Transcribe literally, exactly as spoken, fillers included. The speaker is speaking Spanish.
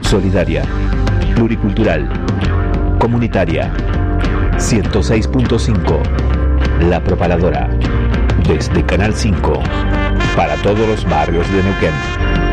solidaria, pluricultural, comunitaria. ciento seis punto cinco, La Propaladora. Desde Canal cinco, para todos los barrios de Neuquén.